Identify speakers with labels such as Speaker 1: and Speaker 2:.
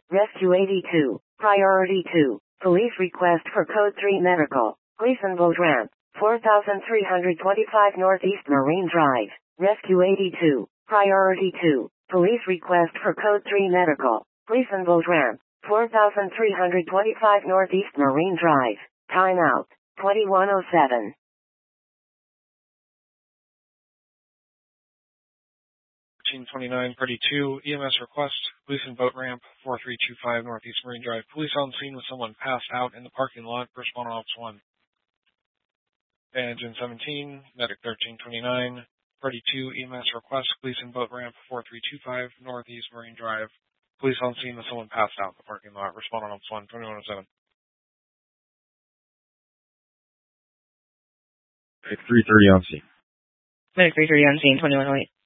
Speaker 1: Rescue 82. Priority 2. Police request for Code 3 Medical. Gleason Boat Ramp. 4325 Northeast Marine Drive. Rescue 82. Priority 2. Police request for Code 3 Medical. Gleason Boat Ramp. 4325 Northeast Marine Drive. Timeout. 2107.
Speaker 2: (1329) 32 EMS request, Gleason Boat Ramp, 4325 Northeast Marine Drive. Police on scene with someone passed out in the parking lot. Respond Office 1. Engine 17, Medic 1329, 32 EMS request, Gleason Boat Ramp, 4325 Northeast Marine Drive. Police on scene with someone passed out in the parking lot. Respond Office 1, 2107.
Speaker 3: Medic 330 on scene.
Speaker 4: Medic 330 on scene, 2108.